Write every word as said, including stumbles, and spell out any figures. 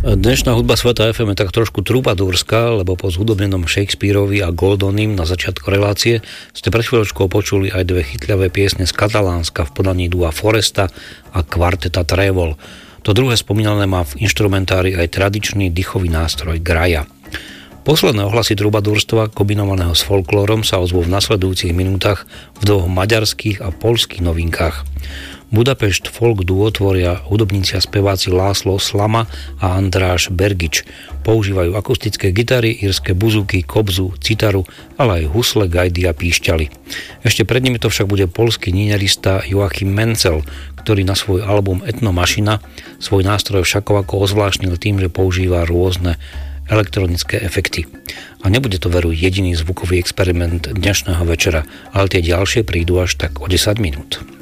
Dnešná hudba Sveta ef em je tak trošku trubadúrska, lebo po zhudobnenom Shakespeareovi a Goldonym na začiatku relácie ste pred chvíľočkou počuli aj dve chytľavé piesne z Katalánska v podaní dua Foresta a kvarteta Trébol. To druhé spomínané má v inštrumentári aj tradičný dychový nástroj graja. Posledné ohlasy trubadúrstva kombinovaného s folklórom sa ozvú v nasledujúcich minútach v dvoch maďarských a poľských novinkách. Budapešť folk duo tvoria hudobníci a speváci László Slama a András Bergič. Používajú akustické gitary, írske buzuky, kobzu, citaru, ale aj husle, gajdy a píšťaly. Ešte pred nimi to však bude poľský nínerista Joachim Mencel, ktorý na svoj album Etno Mašina svoj nástroj všakovako ozvláštnil tým, že používa rôzne elektronické efekty. A nebude to veru jediný zvukový experiment dnešného večera, ale tie ďalšie prídu až tak o desať minút.